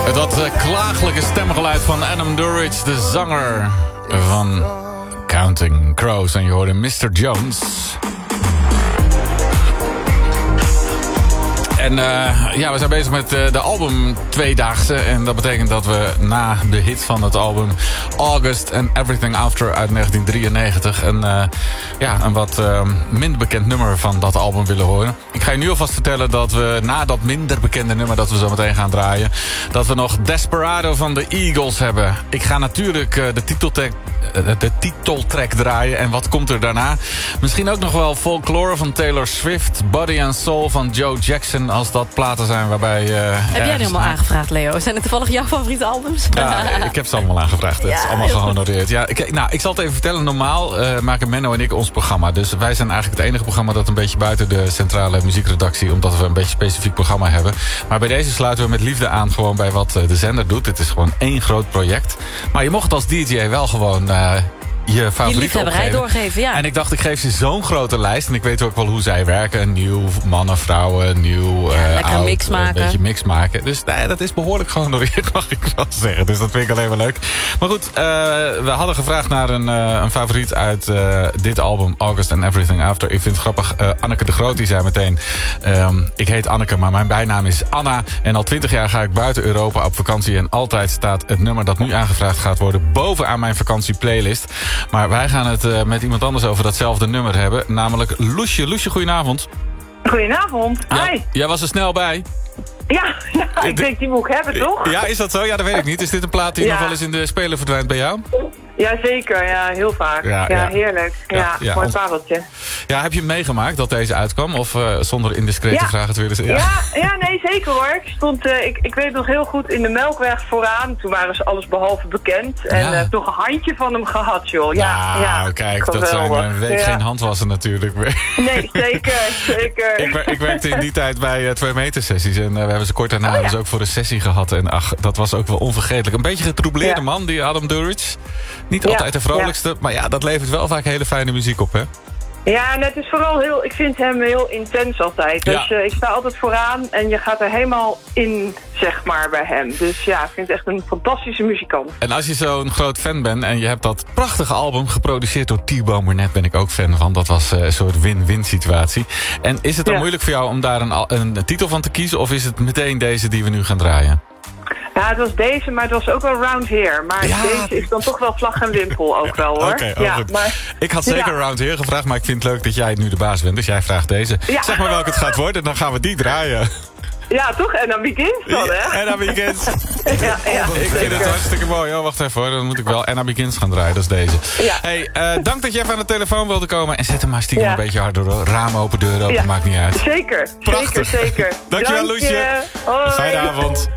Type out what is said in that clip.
Dat klagelijke stemgeluid van Adam Duritz, de zanger van Counting Crows. En je hoorde Mr. Jones. En we zijn bezig met de album tweedaagse. En dat betekent dat we na de hit van het album August and Everything After uit 1993... een wat minder bekend nummer van dat album willen horen. Ik ga je nu alvast vertellen dat we na dat minder bekende nummer dat we zo meteen gaan draaien... dat we nog Desperado van de Eagles hebben. Ik ga natuurlijk de titeltrack draaien. En wat komt er daarna? Misschien ook nog wel Folklore van Taylor Swift, Body and Soul van Joe Jackson... als dat platen zijn waarbij... Heb jij die helemaal aangevraagd, Leo? Zijn het toevallig jouw favoriete albums? Ja, ik heb ze allemaal aangevraagd. Het is allemaal gehonoreerd. Ja, ik zal het even vertellen. Normaal maken Menno en ik ons programma. Dus wij zijn eigenlijk het enige programma dat een beetje buiten de centrale muziekredactie... omdat we een beetje een specifiek programma hebben. Maar bij deze sluiten we met liefde aan gewoon bij wat de zender doet. Het is gewoon één groot project. Maar je mocht als DJ wel gewoon... je favorieten opgeven. Doorgeven, ja. En ik dacht, ik geef ze zo'n grote lijst. En ik weet ook wel hoe zij werken. Nieuw, mannen, vrouwen, nieuw, lekker oud, mix maken. Een beetje mix maken. Dus dat is behoorlijk gehonoreerd, mag ik wel zeggen. Dus dat vind ik alleen maar leuk. Maar goed, we hadden gevraagd naar een favoriet uit dit album, August and Everything After. Ik vind het grappig, Anneke de Groot, die zei meteen... ik heet Anneke, maar mijn bijnaam is Anna. En al 20 jaar ga ik buiten Europa op vakantie. En altijd staat het nummer dat nu aangevraagd gaat worden... bovenaan mijn vakantieplaylist. Maar wij gaan het met iemand anders over datzelfde nummer hebben. Namelijk Loesje. Loesje, goedenavond. Goedenavond. Hi. Jij was er snel bij. Ja, ik denk die moet ik hebben, toch? Ja, is dat zo? Ja, dat weet ik niet. Is dit een plaat die nog wel eens in de speler verdwijnt bij jou? Jazeker, ja, heel vaak. Ja, heerlijk. Ja, mooi pareltje. Ja, heb je meegemaakt dat deze uitkwam? Of zonder indiscrete vragen te willen... Ja, nee, zeker hoor. Ik stond, ik weet nog heel goed, in de Melkweg vooraan. Toen waren ze alles behalve bekend. En toch een handje van hem gehad, joh. Ja, kijk, geweldig. Dat zijn een week geen handwassen natuurlijk. Nee, zeker. Ik werkte in die tijd bij 2 meter sessies. En we hebben ze kort daarna dus ook voor een sessie gehad. En ach, dat was ook wel onvergetelijk. Een beetje getroubleerde man, die Adam Duritz. Niet altijd de vrolijkste, maar dat levert wel vaak hele fijne muziek op, hè? Ja, en het is vooral ik vind hem heel intens altijd. Dus ik sta altijd vooraan en je gaat er helemaal in, zeg maar, bij hem. Dus ja, ik vind het echt een fantastische muzikant. En als je zo'n groot fan bent en je hebt dat prachtige album geproduceerd door T-Bone Burnett, ben ik ook fan van. Dat was een soort win-win situatie. En is het dan moeilijk voor jou om daar een titel van te kiezen? Of is het meteen deze die we nu gaan draaien? Ja, het was deze, maar het was ook wel Round Here. Maar deze is dan toch wel vlag en wimpel ook wel, hoor. Oké, goed. Maar, ik had zeker Round Here gevraagd, maar ik vind het leuk dat jij nu de baas bent. Dus jij vraagt deze. Ja. Zeg maar welke het gaat worden, dan gaan we die draaien. Ja, toch? En dan Begins dan, hè? En dan Begins. Ik vind het hartstikke mooi. Oh, wacht even hoor, dan moet ik wel Anna Begins gaan draaien. Dat is deze. Ja. Hey, dank dat je even aan de telefoon wilde komen. En zet hem maar stiekem een beetje harder hoor. Ramen open, deuren open, maakt niet uit. Zeker. Prachtig. Zeker. Dankjewel, Loesje. Hoi. Fijne avond.